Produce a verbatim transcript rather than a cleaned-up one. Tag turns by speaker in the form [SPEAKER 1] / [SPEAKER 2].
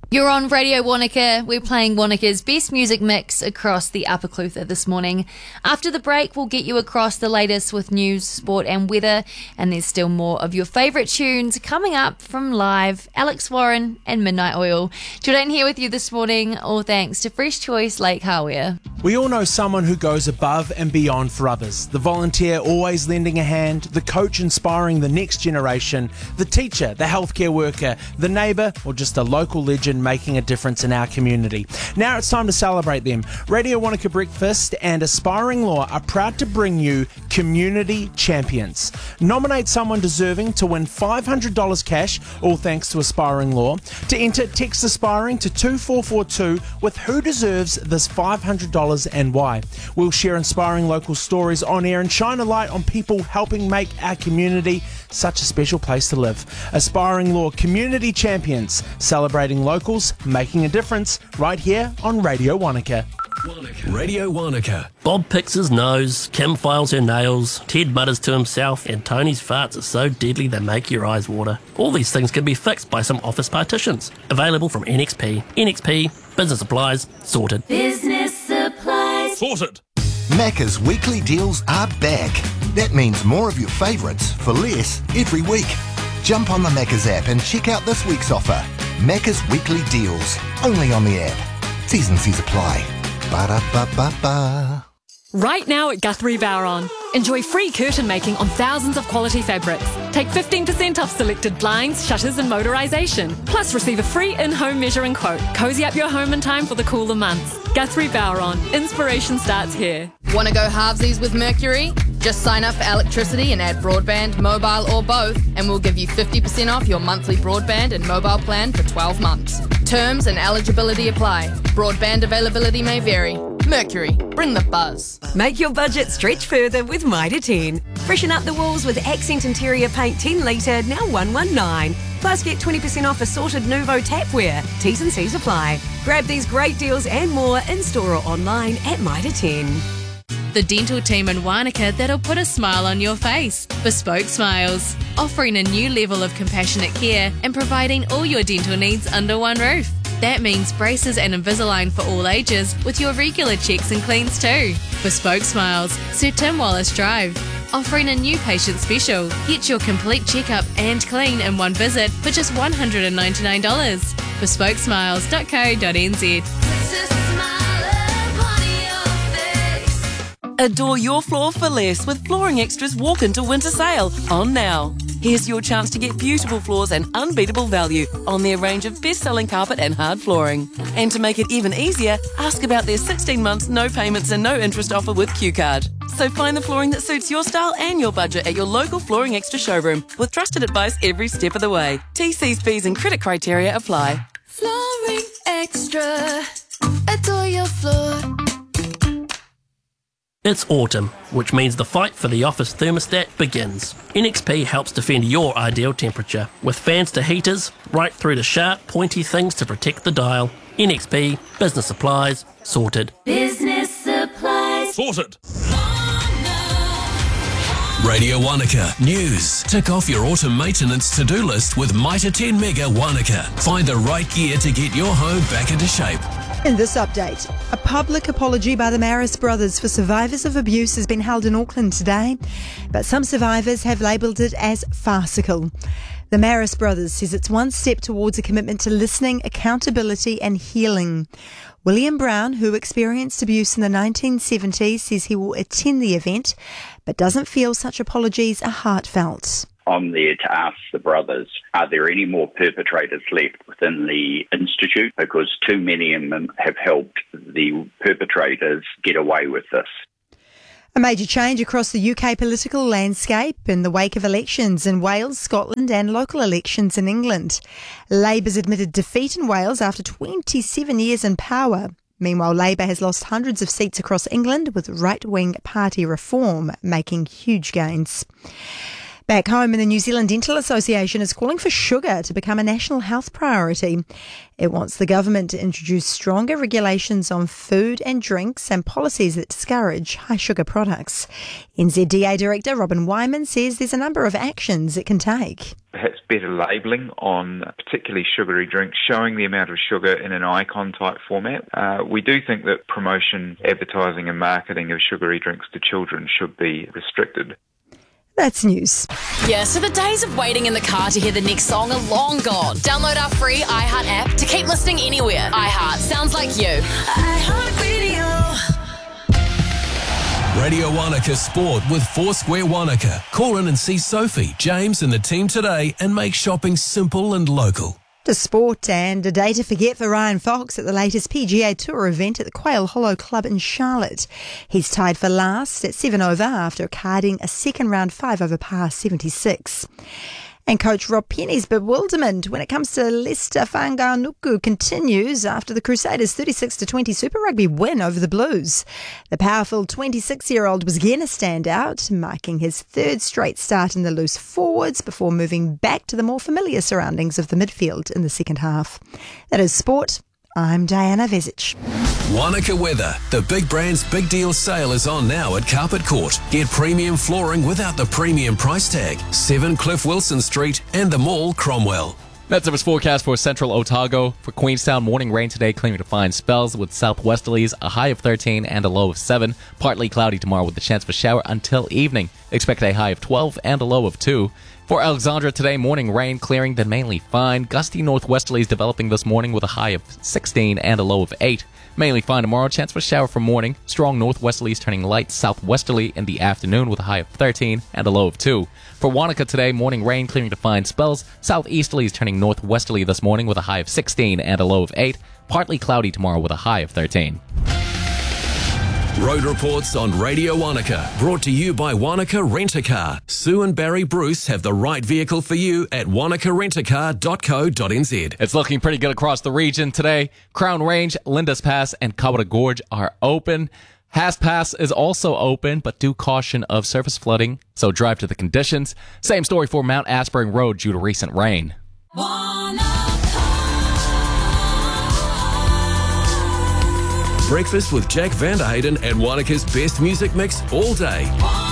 [SPEAKER 1] You're on Radio Wanaka. We're playing Wanaka's best music mix across the Upper Clutha this morning. After the break, we'll get you across the latest with news, sport and weather. And there's still more of your favourite tunes coming up from Live, Alex Warren and Midnight Oil. Jordan here with you this morning, all thanks to Fresh Choice Lake Hawea.
[SPEAKER 2] We all know someone who goes above and beyond for others. The volunteer always lending a hand, the coach inspiring the next generation, the teacher, the healthcare worker, the neighbour, or just a local legend making a difference in our community. Now it's time to celebrate them. Radio Wanaka Breakfast and Aspiring Law are proud to bring you Community Champions. Nominate someone deserving to win five hundred dollars cash, all thanks to Aspiring Law. To enter, text Aspiring to two four four two with who deserves this five hundred dollars and why. We'll share inspiring local stories on air and shine a light on people helping make our community such a special place to live. Aspiring Law Community Champions, celebrating locals, making a difference, right here on Radio Wanaka.
[SPEAKER 3] Wanaka. Radio Wanaka. Bob picks his nose, Kim files her nails, Ted mutters to himself, and Tony's farts are so deadly they make your eyes water. All these things can be fixed by some office partitions. Available from N X P. N X P, business supplies, sorted.
[SPEAKER 4] Business supplies.
[SPEAKER 3] Sorted.
[SPEAKER 5] Macca's weekly deals are back. That means more of your favourites for less every week. Jump on the Macca's app and check out this week's offer. Macca's weekly deals, only on the app. T's and C's apply. Ba-da-ba-ba-ba.
[SPEAKER 6] Right now at Guthrie Bowron. Enjoy free curtain making on thousands of quality fabrics. Take fifteen percent off selected blinds, shutters and motorisation. Plus receive a free in-home measuring quote. Cozy up your home in time for the cooler months. Guthrie Bowron. Inspiration starts here.
[SPEAKER 7] Want to go halvesies with Mercury? Just sign up for electricity and add broadband, mobile or both, and we'll give you fifty percent off your monthly broadband and mobile plan for twelve months. Terms and eligibility apply. Broadband availability may vary. Mercury, bring the buzz.
[SPEAKER 8] Make your budget stretch further with Mitre ten. Freshen up the walls with Accent Interior Paint ten litre, now one nineteen. Plus get twenty percent off assorted Nuvo tapware. T's and C's apply. Grab these great deals and more in-store or online at Mitre ten.
[SPEAKER 9] The dental team in Wanaka that'll put a smile on your face. Bespoke Smiles, offering a new level of compassionate care and providing all your dental needs under one roof. That means braces and Invisalign for all ages with your regular checks and cleans too. Bespoke Smiles, Sir Tim Wallace Drive, offering a new patient special. Get your complete checkup and clean in one visit for just one hundred ninety-nine dollars. bespoke smiles dot co dot n z.
[SPEAKER 10] Adore your floor for less with Flooring Extra's Walk Into Winter Sale on now. Here's your chance to get beautiful floors and unbeatable value on their range of best-selling carpet and hard flooring. And to make it even easier, ask about their sixteen months no payments and no interest offer with Q Card. So find the flooring that suits your style and your budget at your local Flooring Extra showroom with trusted advice every step of the way. T Cs, fees and credit criteria apply.
[SPEAKER 4] Flooring Extra. Adore your floor.
[SPEAKER 3] It's autumn, which means the fight for the office thermostat begins. N X P helps defend your ideal temperature, with fans to heaters, right through to sharp, pointy things to protect the dial. N X P, business supplies, sorted.
[SPEAKER 4] Business supplies.
[SPEAKER 3] Sorted. Radio Wanaka News. Tick off your autumn maintenance to-do list with Mitre ten Mega Wanaka. Find the right gear to get your home back into shape.
[SPEAKER 11] In this update, a public apology by the Maris brothers for survivors of abuse has been held in Auckland today, but some survivors have labelled it as farcical. The Maris brothers says it's one step towards a commitment to listening, accountability and healing. William Brown, who experienced abuse in the nineteen seventies, says he will attend the event, but doesn't feel such apologies are heartfelt.
[SPEAKER 12] I'm there to ask the brothers, are there any more perpetrators left within the Institute? Because too many of them have helped the perpetrators get away with this.
[SPEAKER 11] A major change across the U K political landscape in the wake of elections in Wales, Scotland and local elections in England. Labour's admitted defeat in Wales after twenty-seven years in power. Meanwhile, Labour has lost hundreds of seats across England, with right-wing party Reform making huge gains. Back home, the New Zealand Dental Association is calling for sugar to become a national health priority. It wants the government to introduce stronger regulations on food and drinks and policies that discourage high sugar products. N Z D A Director Robin Wyman says there's a number of actions it can take.
[SPEAKER 13] Perhaps better labelling on particularly sugary drinks, showing the amount of sugar in an icon type format. Uh, we do think that promotion, advertising and marketing of sugary drinks to children should be restricted.
[SPEAKER 11] That's news.
[SPEAKER 14] Yeah, so the days of waiting in the car to hear the next song are long gone. Download our free iHeart app to keep listening anywhere. iHeart sounds like you. iHeart Radio.
[SPEAKER 15] Radio Wanaka Sport with Foursquare Wanaka. Call in and see Sophie, James and the team today and make shopping simple and local.
[SPEAKER 11] To sport, and a day to forget for Ryan Fox at the latest P G A Tour event at the Quail Hollow Club in Charlotte. He's tied for last at seven over after carding a second round five over par seventy-six. And coach Rob Penny's bewilderment when it comes to Leicester Whanganuku continues after the Crusaders' thirty-six to twenty Super Rugby win over the Blues. The powerful twenty-six-year-old was again a standout, marking his third straight start in the loose forwards before moving back to the more familiar surroundings of the midfield in the second half. That is sport. I'm Diana Vezic.
[SPEAKER 15] Wanaka weather. The Big Brands Big Deal sale is on now at Carpet Court. Get premium flooring without the premium price tag. seven Cliff Wilson Street and the Mall, Cromwell.
[SPEAKER 16] That's the forecast for Central Otago. For Queenstown, morning rain today, clearing to find spells with southwesterlies, a high of thirteen and a low of seven. Partly cloudy tomorrow with a chance for shower until evening. Expect a high of twelve and a low of two. For Alexandra today, morning rain clearing, then mainly fine. Gusty northwesterlies developing this morning with a high of sixteen and a low of eight. Mainly fine tomorrow, chance for shower for morning. Strong northwesterlies turning light southwesterly in the afternoon with a high of thirteen and a low of two. For Wanaka today, morning rain clearing to fine spells. Southeasterlies turning northwesterly this morning with a high of sixteen and a low of eight. Partly cloudy tomorrow with a high of thirteen.
[SPEAKER 15] Road reports on Radio Wanaka, brought to you by Wanaka Rent-A-Car. Sue and Barry Bruce have the right vehicle for you at wanaka rent a car dot co dot n z.
[SPEAKER 16] It's looking pretty good across the region today. Crown Range, Linda's Pass, and Kawara Gorge are open. Haas Pass is also open, but do caution of surface flooding, so drive to the conditions. Same story for Mount Aspering Road due to recent rain.
[SPEAKER 15] Breakfast with Jack Vanderhayden at Wanaka's best music mix all day.